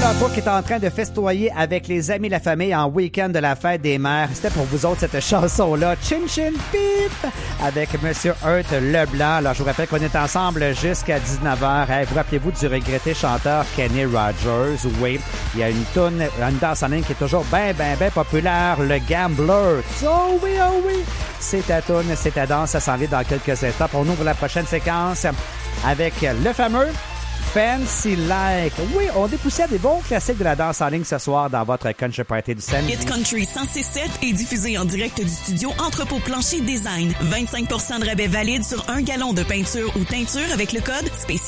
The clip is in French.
Toi qui est en train de festoyer avec les amis et la famille en week-end de la fête des mères, c'était pour vous autres cette chanson-là, Chin Chin Pip, avec Monsieur Hurt Leblanc. Alors, je vous rappelle qu'on est ensemble jusqu'à 19h. Hey, vous rappelez-vous du regretté chanteur Kenny Rogers? Oui, il y a une danse en ligne qui est toujours bien populaire, le Gambler. Oh oui, c'est ta toune, c'est ta danse, ça s'en vient dans quelques instants. On ouvre la prochaine séquence avec le fameux Fancy Like. Oui, on dépoussière des bons classiques de la danse en ligne ce soir dans votre Country Party du samedi. Hit Country 106.7 est diffusé en direct du studio Entrepôt Plancher Design. 25% de rabais valide sur 1 gallon de peinture ou teinture avec le code spécial.